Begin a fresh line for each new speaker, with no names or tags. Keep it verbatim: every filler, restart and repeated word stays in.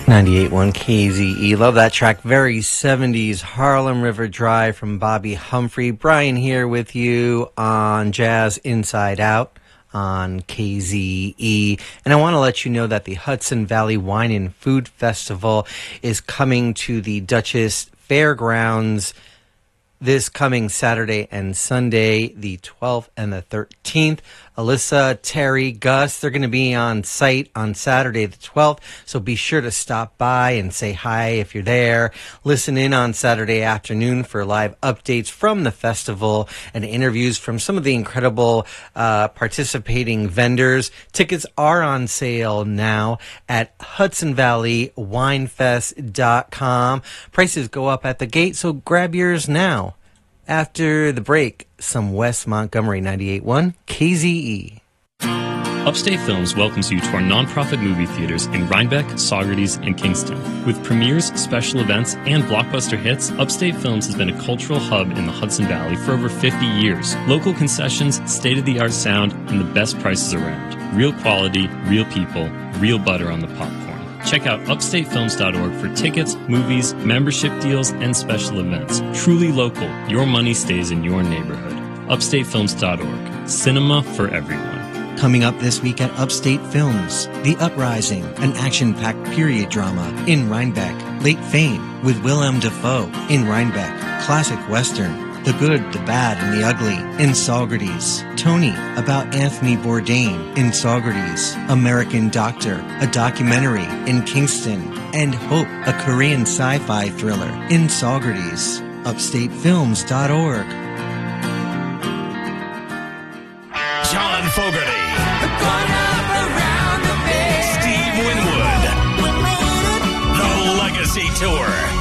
ninety-eight point one K Z E. Love that track. Very seventies. Harlem River Drive from Bobby Humphrey. Brian here with you on Jazz Inside Out on K Z E. And I want to let you know that the Hudson Valley Wine and Food Festival is coming to the Dutchess Fairgrounds this coming Saturday and Sunday, the twelfth and the thirteenth. Alyssa, Terry, Gus, they're going to be on site on Saturday the twelfth, so be sure to stop by and say hi if you're there. Listen in on Saturday afternoon for live updates from the festival and interviews from some of the incredible uh, participating vendors. Tickets are on sale now at hudson valley wine fest dot com. Prices go up at the gate, so grab yours now. After the break, some West Montgomery ninety-eight point one K Z E.
Upstate Films welcomes you to our nonprofit movie theaters in Rhinebeck, Saugerties, and Kingston. With premieres, special events, and blockbuster hits, Upstate Films has been a cultural hub in the Hudson Valley for over fifty years. Local concessions, state-of-the-art sound, and the best prices around. Real quality, real people, real butter on the popcorn. Check out upstate films dot org for tickets, movies, membership deals, and special events. Truly local, your money stays in your neighborhood. upstate films dot org. Cinema for everyone.
Coming up this week at Upstate Films, The Uprising, an action-packed period drama in Rhinebeck. Late Fame with Willem Dafoe in Rhinebeck. Classic Western, The Good, the Bad, and the Ugly in Saugerties. Tony, about Anthony Bourdain in Saugerties. American Doctor, a documentary in Kingston. And Hope, a Korean sci-fi thriller in Saugerties. upstate films dot org.
John Fogerty. Steve Winwood. The Legacy Tour.